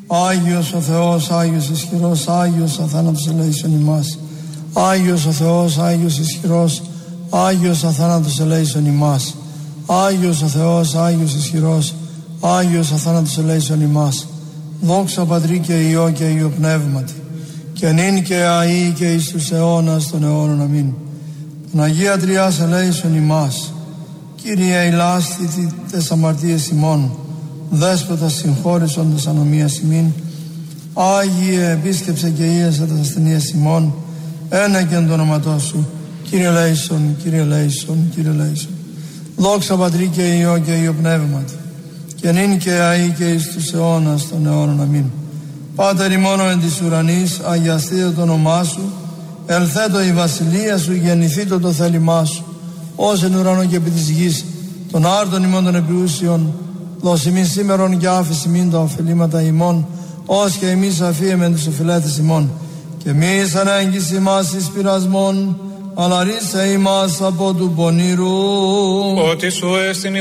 Άγιος ο Θεός, Άγιος ισχυρός, Άγιος αθάνατος ελέησον ημάς. Άγιος ο Θεός, Άγιος ισχυρός, Άγιος αθάνατος ελέησον ημάς. Άγιος ο Θεός, Άγιος ισχυρός, Άγιος αθάνατος ελέησον ημάς. Δόξα Πατρί και Υιό και Υιό Πνεύματι, και νυν και αεί και εις τους αιώνας των αιώνων. Αμήν. Παναγία Τριάς ελέησον ημάς. Κύριε ηλάσθητη τες αμαρτίες ημών, Δέσποτα συγχώρησον τες ανομίας ημίν. Άγιε επίσκεψε και ίεσε τες ασθενείες ημών, ένεκεν το όνοματό σου. Κύριε ελέησον, Κύριε ελέησον, Κύριε ελέησον. Δόξα Πατρί και Υιό και Υιό Πνεύματι, και νυν και αεί και εις τους αιώνας των αιώνων. Αμήν. Πάτερ ημών εν της ουρανής, αγιαστείτε το όνομά σου, ελθέτω η βασιλεία σου, γεννηθήτω το θέλημά σου, ως εν ουρανό και επί της γης, των άρτων ημών των επιούσιων, δώσει μην σήμερον και άφηση μην τα ωφελήματα ημών, ως και εμείς αφίεμεν τους οφειλέτες ημών, και μη ανάγκης ημάς εις πειρασμόν, αλλά ρίσε ημάς από του πονηρού. Ότι σου έστειν